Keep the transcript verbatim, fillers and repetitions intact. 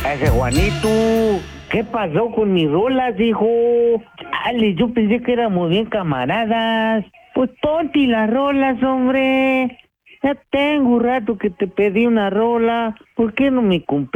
Ese Juanito, ¿qué pasó con mis rolas, hijo? Chale, yo pensé que éramos bien camaradas. Pues ponte las rolas, hombre. Ya tengo un rato que te pedí una rola. ¿Por qué no me cumpliste?